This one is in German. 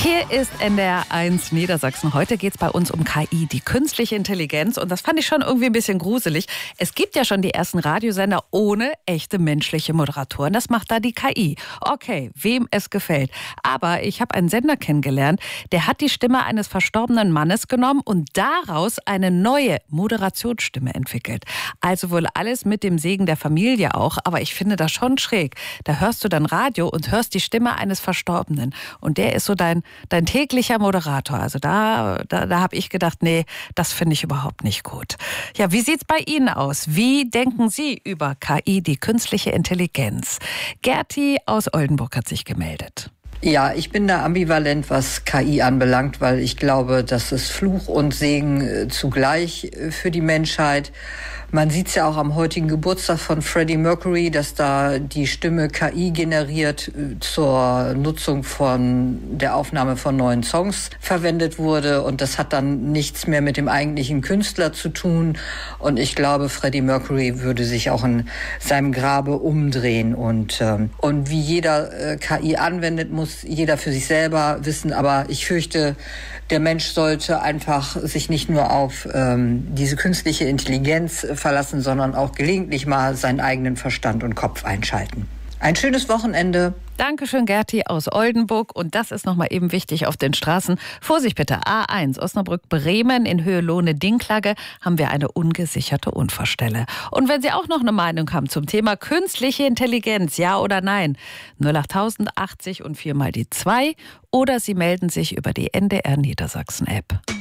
Hier ist NDR 1 Niedersachsen. Heute geht es bei uns um KI, die künstliche Intelligenz. Und das fand ich schon irgendwie ein bisschen gruselig. Es gibt ja schon die ersten Radiosender ohne echte menschliche Moderatoren. Das macht da die KI. Okay, wem es gefällt. Aber ich habe einen Sender kennengelernt, der hat die Stimme eines verstorbenen Mannes genommen und daraus eine neue Moderationsstimme entwickelt. Also wohl alles mit dem Segen der Familie auch. Aber ich finde das schon schräg. Da hörst du dann Radio und hörst die Stimme eines Verstorbenen. Und der ist so dein täglicher Moderator. Also da habe ich gedacht, nee, das finde ich überhaupt nicht gut. Ja, wie sieht's bei Ihnen aus? Wie denken Sie über KI, die künstliche Intelligenz? Gerti aus Oldenburg hat sich gemeldet. Ja, ich bin da ambivalent, was KI anbelangt, weil ich glaube, das ist Fluch und Segen zugleich für die Menschheit. Man sieht es ja auch am heutigen Geburtstag von Freddie Mercury, dass da die Stimme KI generiert zur Nutzung von der Aufnahme von neuen Songs verwendet wurde. Und das hat dann nichts mehr mit dem eigentlichen Künstler zu tun. Und ich glaube, Freddie Mercury würde sich auch in seinem Grabe umdrehen. Und wie jeder KI anwendet, muss jeder für sich selber wissen. Aber ich fürchte, der Mensch sollte einfach sich nicht nur auf diese künstliche Intelligenz verlassen, sondern auch gelegentlich mal seinen eigenen Verstand und Kopf einschalten. Ein schönes Wochenende. Dankeschön, Gerti aus Oldenburg. Und das ist nochmal eben wichtig auf den Straßen. Vorsicht bitte, A1 Osnabrück-Bremen in Höhe Lohne-Dinklage haben wir eine ungesicherte Unfallstelle. Und wenn Sie auch noch eine Meinung haben zum Thema künstliche Intelligenz, ja oder nein, 08080 und 4 mal die 2 oder Sie melden sich über die NDR Niedersachsen-App.